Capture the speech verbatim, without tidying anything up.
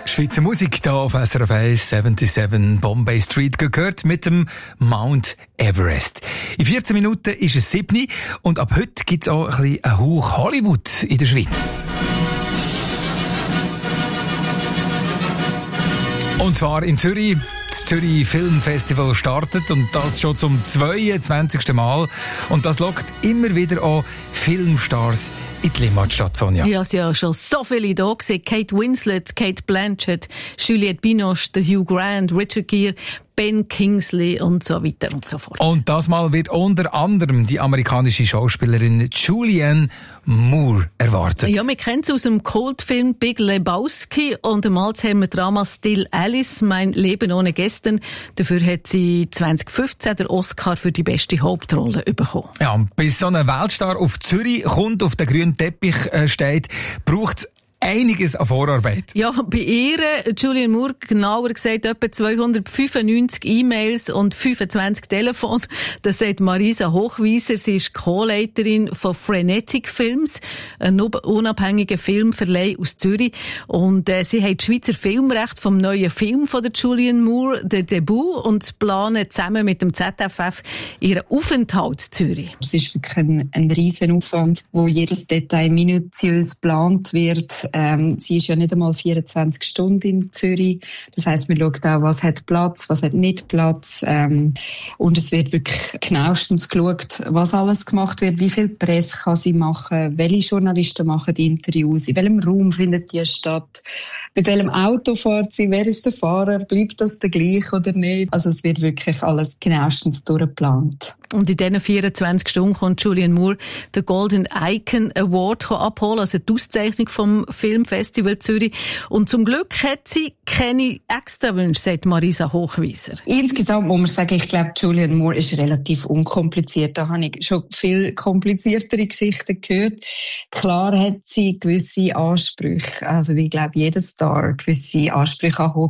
Schweizer Musik hier auf S R F eins, siebenundsiebzig Bombay Street gehört mit dem Mount Everest. In vierzehn Minuten ist es sieben und ab heute gibt es auch ein bisschen einen Hauch Hollywood in der Schweiz. Und zwar in Zürich. Das Zürich Filmfestival startet und das schon zum zweiundzwanzigsten Mal. Und das lockt immer wieder auch Filmstars in die Limmatstadt, Sonja. Ja, es ja schon so viele da gesehen. Kate Winslet, Kate Blanchett, Juliette Binoche, Hugh Grant, Richard Gere, Ben Kingsley und so weiter und so fort. Und das Mal wird unter anderem die amerikanische Schauspielerin Julianne Moore erwartet. Ja, wir kennen sie aus dem Kultfilm Big Lebowski und dem Alzheimer-Drama Still Alice, mein Leben ohne Gestern. Dafür hat sie zwanzig fünfzehn den Oscar für die beste Hauptrolle bekommen. Ja, und bis so ein Weltstar auf Zürich kommt, auf den grünen Teppich äh, steht, braucht es einiges an Vorarbeit. Ja, bei ihr, Julianne Moore, genauer gesagt, etwa zweihundertfünfundneunzig E-Mails und fünfundzwanzig Telefone. Das sagt Marisa Hochwieser. Sie ist Co-Leiterin von Frenetic Films, ein unabhängiger Filmverleih aus Zürich. Und äh, sie hat das Schweizer Filmrecht vom neuen Film von der Julianne Moore, der Debut, und planen zusammen mit dem Z F F ihren Aufenthalt in Zürich. Es ist wirklich ein, ein riesen Aufwand, wo jedes Detail minutiös geplant wird. Ähm, sie ist ja nicht einmal vierundzwanzig Stunden in Zürich. Das heisst, man schaut auch, was hat Platz, was hat nicht Platz. Ähm, und es wird wirklich genauestens geschaut, was alles gemacht wird, wie viel Presse kann sie machen, welche Journalisten machen die Interviews, in welchem Raum findet die statt, mit welchem Auto fährt sie, wer ist der Fahrer, bleibt das der gleich oder nicht. Also es wird wirklich alles genauestens durchgeplant. Und in diesen vierundzwanzig Stunden kommt Julianne Moore den Golden Icon Award abholen, also die Auszeichnung vom Filmfestival Zürich. Und zum Glück hat sie keine Extrawünsche, sagt Marisa Hochwieser. Insgesamt muss man sagen, ich glaube, Julianne Moore ist relativ unkompliziert. Da habe ich schon viel kompliziertere Geschichten gehört. Klar hat sie gewisse Ansprüche, also wie, glaube jeder Star gewisse Ansprüche an